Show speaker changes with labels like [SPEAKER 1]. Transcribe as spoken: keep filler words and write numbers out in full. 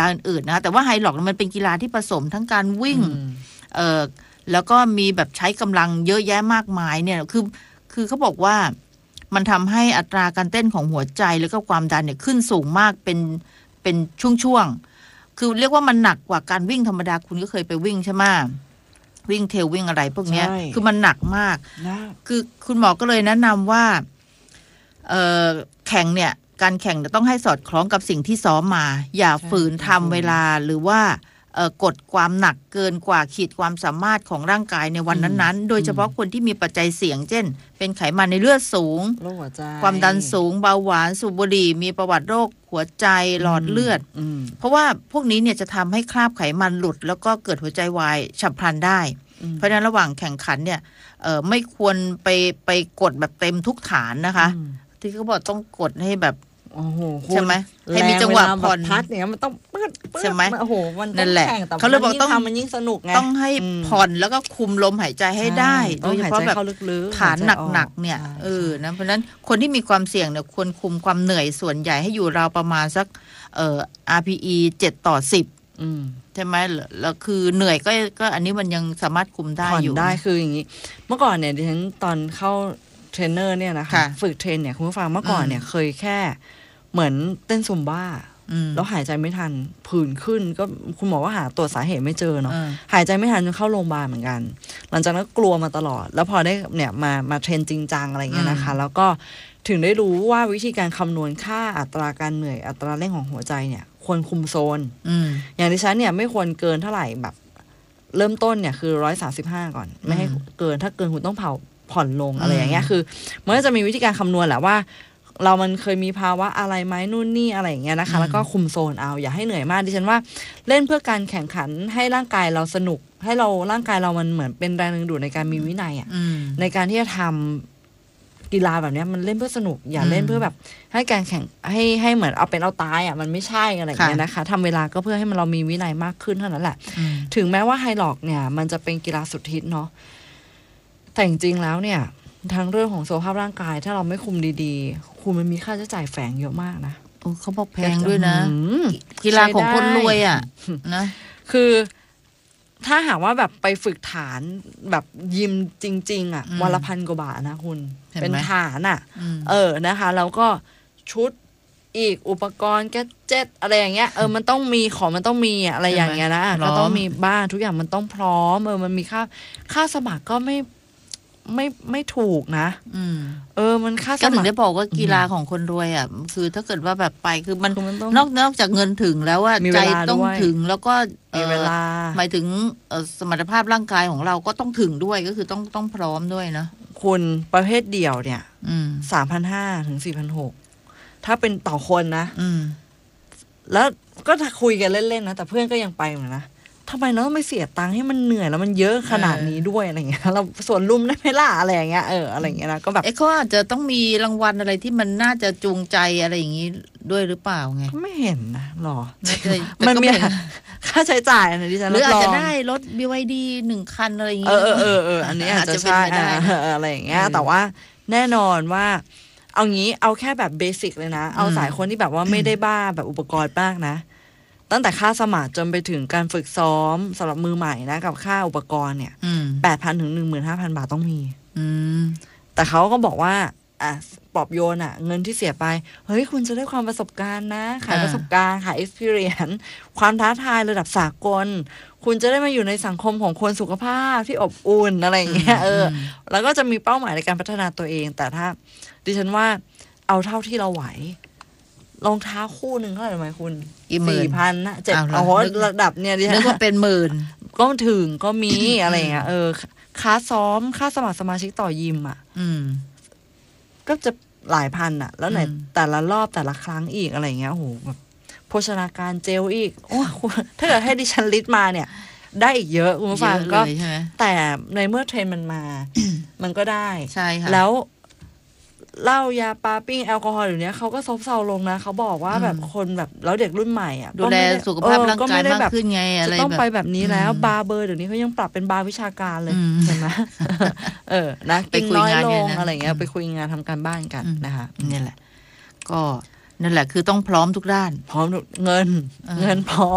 [SPEAKER 1] อื่นๆนะแต่ว่าไฮล็อกมันเป็นกีฬาที่ผสมทั้งการวิ่งเอ่อแล้วก็มีแบบใช้กำลังเยอะแยะมากมายเนี่ยคือคือเขาบอกว่ามันทำให้อัตราการเต้นของหัวใจแล้วก็ความดันเนี่ยขึ้นสูงมากเป็นเป็นช่วงๆคือเรียกว่ามันหนักกว่าการวิ่งธรรมดาคุณก็เคยไปวิ่งใช่ไหมวิ่งเทรลวิ่งอะไรพวกนี้คือมันหนักมากคือคุณหมอก็เลยแนะนำว่าเอ่อแข่งเนี่ยการแข่งต้องให้สอดคล้องกับสิ่งที่ซ้อมมาอย่าฝืนทำเวลาหรือว่ากดความหนักเกินกว่าขีดความสามารถของร่างกายในวันนั้นๆโดยเฉพาะคนที่มีปัจจัยเสี่ยงเช่นเป็นไขมันในเลือดสูงความดันสูงเบาหวานสูบบุหรี่มีประวัติโรคหัวใจหลอดเลือดเพราะว่าพวกนี้เนี่ยจะทำให้คราบไขมันหลุดแล้วก็เกิดหัวใจวายฉับพลันได้เพราะฉะนั้นระหว่างแข่งขันเนี่ยไม่ควรไปไปกดแบบเต็มทุกฐานนะคะที่เขาบอกต้องกดให้แบบใช่ไหมให้มีจังหวะผ่อน
[SPEAKER 2] พัดเนี่ยมันต้องปื๊ด
[SPEAKER 1] ใช่ไหม
[SPEAKER 2] โอ้โหมันต้องแข่งแต่
[SPEAKER 1] เขาเลยบอกต้อง
[SPEAKER 2] ทำมันยิ่งสนุกไง
[SPEAKER 1] ต้องให้ผ่อนแล้วก็คุมลมหายใจให้ได้โดยเฉพาะแบบฐานหนักๆเนี่ยเออนะเพราะฉะนั้นคนที่มีความเสี่ยงเนี่ยควรคุมความเหนื่อยส่วนใหญ่ให้อยู่ราวประมาณสักเอ่อ อาร์ พี อี เจ็ดต่อสิบใช่ไหมแล้วคือเหนื่อยก็ก็อันนี้มันยังสามารถคุมได้อยู่
[SPEAKER 2] ได้คืออย่างนี้เมื่อก่อนเนี่ยดิฉันตอนเข้าเทรนเนอร์เนี่ยนะคะฝึกเทรนเนี่ยคุณผู้ฟังเมื่อก่อนเนี่ยเคยแค่เหมือนเต้นซุมบ้าแล้วหายใจไม่ทันผื่นขึ้นก็คุณหมอว่าหาตัวสาเหตุไม่เจอเนาะหายใจไม่ทันจนเข้าโรงพยาบาลเหมือนกันหลังจากนั้นกลัวมาตลอดแล้วพอได้เนี่ยมามาเทรนจริงจังอะไรเงี้ยนะคะแล้วก็ถึงได้รู้ว่าวิธีการคำนวณค่าอัตราการเหนื่อยอัตราเร่งของหัวใจเนี่ยควรคุมโซนอย่างที่ฉันเนี่ยไม่ควรเกินเท่าไหร่แบบเริ่มต้นเนี่ยคือร้อยสามสิบห้าก่อนไม่ให้เกินถ้าเกินคุณต้องเผาผ่อนลงอะไรอย่างเงี้ยคือมันก็จะมีวิธีการคำนวณแหละว่าเรามันเคยมีภาวะอะไรไหมนู่นนี่อะไรอย่างเงี้ยนะคะแล้วก็คุมโซนเอาอย่าให้เหนื่อยมากดิฉันว่าเล่นเพื่อการแข่งขันให้ร่างกายเราสนุกให้เราร่างกายเรามันเหมือนเป็นแรงดึงดูดในการมีวินัยอ่ะในการที่จะทำกีฬาแบบนี้มันเล่นเพื่อสนุกอย่าเล่นเพื่อแบบให้การแข่งให้ให้เหมือนเอาเป็นเอาตายอ่ะมันไม่ใช่อะไรอย่างเงี้ยนะคะทำเวลาก็เพื่อให้มันเรามีวินัยมากขึ้นเท่านั้นแหละถึงแม้ว่าไฮล็อกเนี่ยมันจะเป็นกีฬาสุดฮิตเนาะแต่จริงๆแล้วเนี่ยทั้งเรื่องของสุขภาพร่างกายถ้าเราไม่คุมดีๆคุณมันมีค่าใช้จ่ายแฝงเยอะมากนะ
[SPEAKER 1] โอ้เขาบอกแพงด้วยนะกีฬาของคนรวยอ่ะนะ
[SPEAKER 2] คือถ้าหากว่าแบบไปฝึกฐานแบบยิมจริงๆอ่ะวันละพันกว่าบาทนะคุณเป็นฐานอ่ะเออนะคะแล้วก็ชุดอีกอุปกรณ์แกดเจ็ตอะไรอย่างเงี้ยเออมันต้องมีของมันต้องมีอะไรอย่างเงี้ยนะก็ต้องมีบ้านทุกอย่างมันต้องพร้อมเออมันมีค่าค่าสมัครก็ไม่ไม่ไม่ถูกนะเออมันค่าสมัคร
[SPEAKER 1] ก็ถึงได้บอกว่ากีฬาของคนรวยอ่ะคือถ้าเกิดว่าแบบไปคือมันนอกนอกจากเงินถึงแล้วว่าใจต้องถึงแล้วก็
[SPEAKER 2] มีเวลา
[SPEAKER 1] หมายถึงสมรรถภาพร่างกายของเราก็ต้องถึงด้วยก็คือต้องต้องพร้อมด้วยนะ
[SPEAKER 2] คุณประเภทเดี่ยวเนี่ยสามพันห้าถึงสี่พันหกถ้าเป็นต่อคนนะแล้วก็คุยกันเล่นๆนะแต่เพื่อนก็ยังไปเหมือนนะทำไมเราต้องไปเสียตังค์ให้มันเหนื่อยแล้วมันเยอะขนาดนี้ด้วยอะไรเงี้ยเราส่วนลุ่มได้ไหมล่ะอะไรอย่างเงี้ยเอออะไรเงี้ยนะก็แบบ
[SPEAKER 1] เอ๊ะเขาอาจจะต้องมีรางวัลอะไรที่มันน่าจะจูงใจอะไรอย่างงี้ด้วยหรือเปล่าไง
[SPEAKER 2] ไม่เห็นนะหรอมันมีค่าใช้จ่ายอะไรที่ฉัน
[SPEAKER 1] หรืออาจจะได้รถ บี วาย ดี หนึ่งคันอะไรอย่างงี้
[SPEAKER 2] เออเออเอออันนี้อาจจะใช่อะไรอย่างเงี้ยแต่ว่าแน่นอนว่าเอางี้เอาแค่แบบเบสิกเลยนะเอาสายคนที่แบบว่าไม่ได้บ้าแบบอุปกรณ์มากนะตั้งแต่ค่าสมัครจนไปถึงการฝึกซ้อมสำหรับมือใหม่นะกับค่าอุปกรณ์เนี่ยแปดพันถึงหนึ่งหมื่นห้าพันบาทต้องมีแต่เขาก็บอกว่าอ่ะปลอบโยนอ่ะเงินที่เสียไปเฮ้ยคุณจะได้ความประสบการณ์นะขายประสบการณ์ขาย experience ความท้าทายระดับสากลคุณจะได้มาอยู่ในสังคมของคนสุขภาพที่อบอุ่นอะไรอย่างเงี้ยเออแล้วก็จะมีเป้าหมายในการพัฒนาตัวเองแต่ถ้าดิฉันว่าเอาเท่าที่เราไหวรองเท้าคู่หนึ่งเท่าไหร่ไหมคุณสี่พันนะเจ็ดโอ้โหระดับเนี่ยดิฉัน
[SPEAKER 1] นึกว่าเป็นหมื่น
[SPEAKER 2] ก็ถึงก็มีอะไรอย่างเงี้ยเออค่าซ้อมค่าสมัครสมาชิกต่อยิมอ่ะก็จะหลายพันอ่ะแล้วไหนแต่ละรอบแต่ละครั้งอีกอะไรอย่างเงี้ยโอ้โหแบบโภชนาการเจลอีกโอ้ถ้าเกิดให้ดิฉันลิสต์มาเนี่ยได้อีกเยอะคุณผู้ฟังก็แต่ในเมื่อเทรนด์มันมามันก็ได้
[SPEAKER 1] ใช่ค่ะ
[SPEAKER 2] แล้วเหล้ายาปาปิ้งแอลกอฮอล์อยู่เนี้ยเขาก็ซบเซาลงนะเขาบอกว่าแบบคนแบบแล้วเด็กรุ่นใหม่อ่ะ
[SPEAKER 1] ดูแลสุขภาพร่างกายมากขึ้นไงอะไรแบบ
[SPEAKER 2] ต้องไปแบบนี้แล้วบาร์เบอร์เดี๋ยวนี้เขายังปรับเป็นบาร์วิชาการเลยเห็นไหมเออนะกินน้อยลงอะไรเงี้ยไปคุยงานทำการบ้านกันนะคะ
[SPEAKER 1] นี่แหละก็นั่นแหละคือต้องพร้อมทุกด้าน
[SPEAKER 2] พร้อมเงินเงินพร้อ